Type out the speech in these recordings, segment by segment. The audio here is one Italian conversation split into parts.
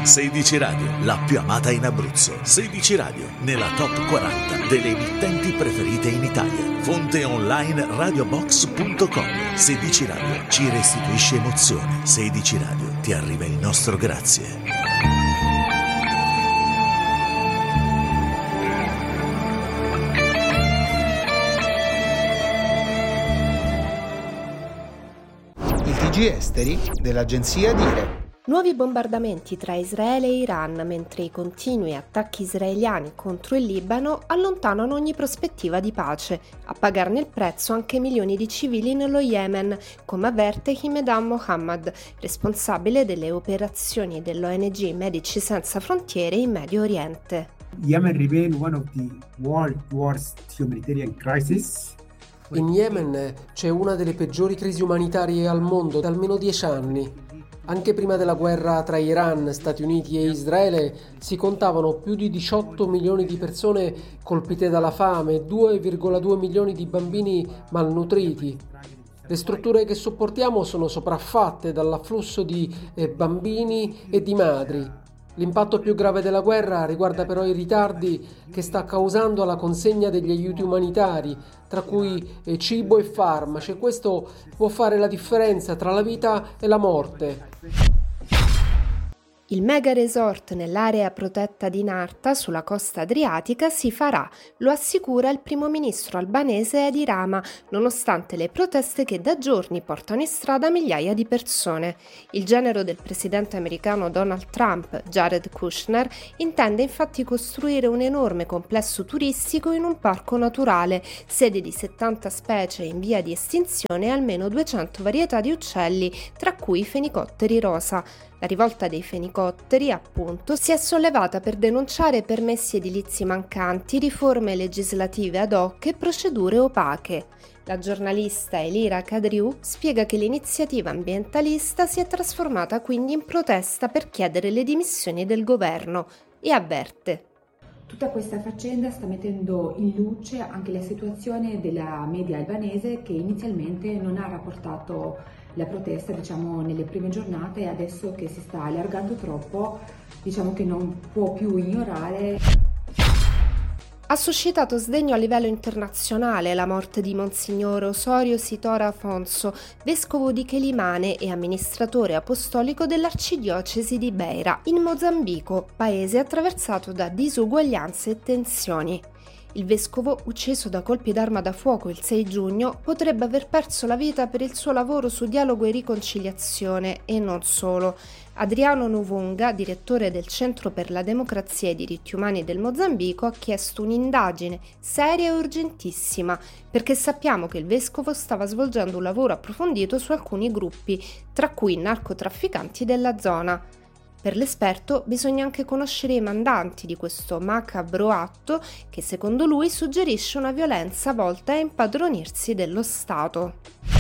16 Radio, la più amata in Abruzzo. 16 Radio, nella top 40 delle emittenti preferite in Italia. Fonte online radiobox.com. 16 Radio ci restituisce emozione. 16 Radio ti arriva il nostro grazie. Il TG Esteri dell'agenzia DIRE. Nuovi bombardamenti tra Israele e Iran, mentre i continui attacchi israeliani contro il Libano allontanano ogni prospettiva di pace. A pagarne il prezzo anche milioni di civili nello Yemen, come avverte Himedam Mohammad, responsabile delle operazioni dell'ONG Medici Senza Frontiere in Medio Oriente. Yemen remains one of the world's worst humanitarian crises. In Yemen c'è una delle peggiori crisi umanitarie al mondo da almeno 10 anni. Anche prima della guerra tra Iran, Stati Uniti e Israele si contavano più di 18 milioni di persone colpite dalla fame, 2,2 milioni di bambini malnutriti. Le strutture che sopportiamo sono sopraffatte dall'afflusso di bambini e di madri. L'impatto più grave della guerra riguarda però i ritardi che sta causando alla consegna degli aiuti umanitari, tra cui cibo e farmaci, e questo può fare la differenza tra la vita e la morte. Il mega resort nell'area protetta di Narta, sulla costa adriatica, si farà, lo assicura il primo ministro albanese Edi Rama, nonostante le proteste che da giorni portano in strada migliaia di persone. Il genero del presidente americano Donald Trump, Jared Kushner, intende infatti costruire un enorme complesso turistico in un parco naturale, sede di 70 specie in via di estinzione e almeno 200 varietà di uccelli, tra cui i fenicotteri rosa. La rivolta dei fenicotteri, appunto, si è sollevata per denunciare permessi edilizi mancanti, riforme legislative ad hoc e procedure opache. La giornalista Elira Kadriou spiega che l'iniziativa ambientalista si è trasformata quindi in protesta per chiedere le dimissioni del governo e avverte: tutta questa faccenda sta mettendo in luce anche la situazione della media albanese, che inizialmente non ha rapportato la protesta, nelle prime giornate, e adesso che si sta allargando troppo, che non può più ignorare. Ha suscitato sdegno a livello internazionale la morte di Monsignor Osorio Sitora Afonso, vescovo di Quelimane e amministratore apostolico dell'arcidiocesi di Beira, in Mozambico, paese attraversato da disuguaglianze e tensioni. Il vescovo, ucciso da colpi d'arma da fuoco il 6 giugno, potrebbe aver perso la vita per il suo lavoro su dialogo e riconciliazione, e non solo. Adriano Nuvunga, direttore del Centro per la Democrazia e i Diritti Umani del Mozambico, ha chiesto un'indagine seria e urgentissima, perché sappiamo che il vescovo stava svolgendo un lavoro approfondito su alcuni gruppi, tra cui narcotrafficanti della zona. Per l'esperto bisogna anche conoscere i mandanti di questo macabro atto che secondo lui suggerisce una violenza volta a impadronirsi dello Stato.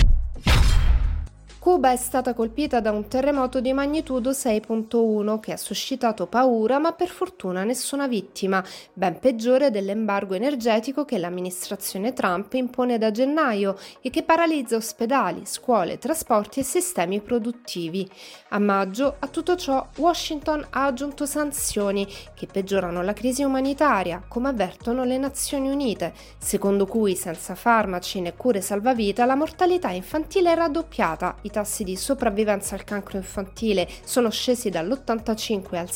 Cuba è stata colpita da un terremoto di magnitudo 6.1 che ha suscitato paura, ma per fortuna nessuna vittima, ben peggiore dell'embargo energetico che l'amministrazione Trump impone da gennaio e che paralizza ospedali, scuole, trasporti e sistemi produttivi. A maggio a tutto ciò Washington ha aggiunto sanzioni che peggiorano la crisi umanitaria, come avvertono le Nazioni Unite, secondo cui senza farmaci né cure salvavita la mortalità infantile è raddoppiata. I tassi di sopravvivenza al cancro infantile sono scesi dall'85 al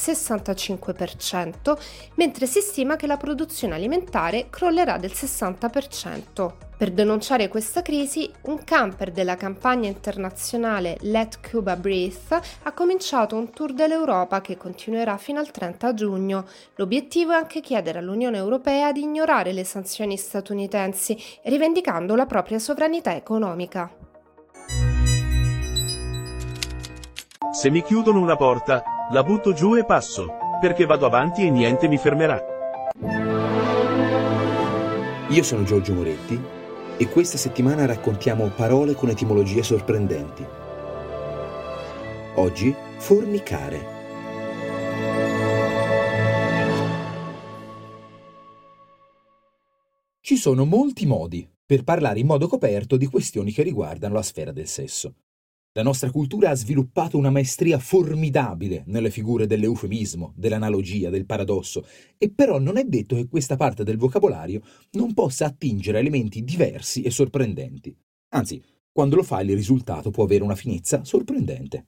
65%, mentre si stima che la produzione alimentare crollerà del 60%. Per denunciare questa crisi, un camper della campagna internazionale Let Cuba Breathe ha cominciato un tour dell'Europa che continuerà fino al 30 giugno. L'obiettivo è anche chiedere all'Unione Europea di ignorare le sanzioni statunitensi, rivendicando la propria sovranità economica. Se mi chiudono una porta, la butto giù e passo, perché vado avanti e niente mi fermerà. Io sono Giorgio Moretti e questa settimana raccontiamo parole con etimologie sorprendenti. Oggi, fornicare. Ci sono molti modi per parlare in modo coperto di questioni che riguardano la sfera del sesso. La nostra cultura ha sviluppato una maestria formidabile nelle figure dell'eufemismo, dell'analogia, del paradosso, e però non è detto che questa parte del vocabolario non possa attingere a elementi diversi e sorprendenti. Anzi, quando lo fa il risultato può avere una finezza sorprendente.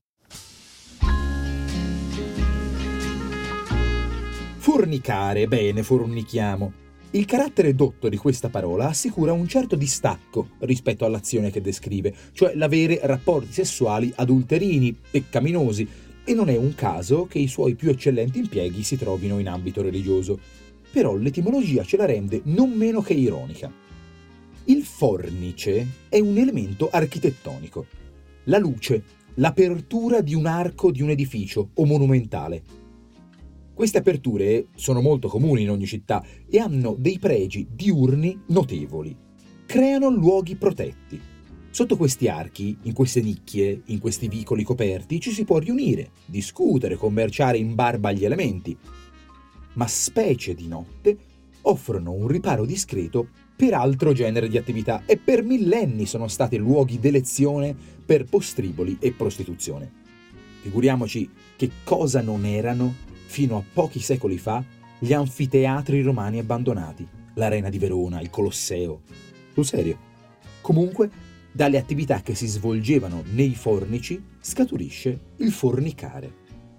Fornicare, bene, fornichiamo. Il carattere dotto di questa parola assicura un certo distacco rispetto all'azione che descrive, cioè l'avere rapporti sessuali adulterini, peccaminosi, e non è un caso che i suoi più eccellenti impieghi si trovino in ambito religioso. Però l'etimologia ce la rende non meno che ironica. Il fornice è un elemento architettonico. La luce, l'apertura di un arco di un edificio o monumentale. Queste aperture sono molto comuni in ogni città e hanno dei pregi diurni notevoli. Creano luoghi protetti. Sotto questi archi, in queste nicchie, in questi vicoli coperti, ci si può riunire, discutere, commerciare in barba agli elementi. Ma specie di notte offrono un riparo discreto per altro genere di attività e per millenni sono state luoghi d'elezione per postriboli e prostituzione. Figuriamoci che cosa non erano fino a pochi secoli fa gli anfiteatri romani abbandonati, l'Arena di Verona, il Colosseo. Sul serio. Comunque, dalle attività che si svolgevano nei fornici scaturisce il fornicare.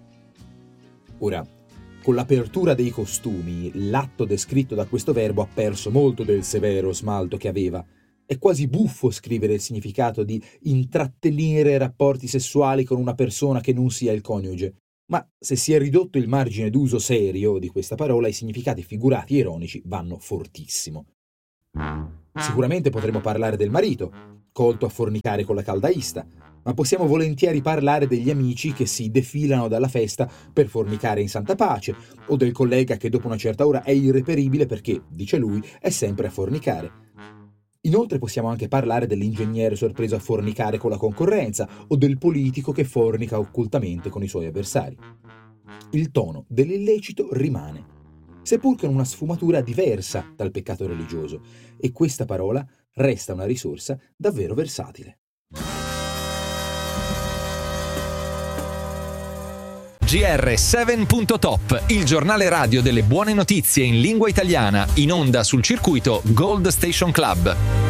Ora, con l'apertura dei costumi, l'atto descritto da questo verbo ha perso molto del severo smalto che aveva. È quasi buffo scrivere il significato di intrattenere rapporti sessuali con una persona che non sia il coniuge. Ma se si è ridotto il margine d'uso serio di questa parola, i significati figurati e ironici vanno fortissimo. Sicuramente potremmo parlare del marito, colto a fornicare con la caldaista, ma possiamo volentieri parlare degli amici che si defilano dalla festa per fornicare in santa pace, o del collega che dopo una certa ora è irreperibile perché, dice lui, è sempre a fornicare. Inoltre possiamo anche parlare dell'ingegnere sorpreso a fornicare con la concorrenza o del politico che fornica occultamente con i suoi avversari. Il tono dell'illecito rimane, seppur con una sfumatura diversa dal peccato religioso, e questa parola resta una risorsa davvero versatile. GR7.top, il giornale radio delle buone notizie in lingua italiana, in onda sul circuito Gold Station Club.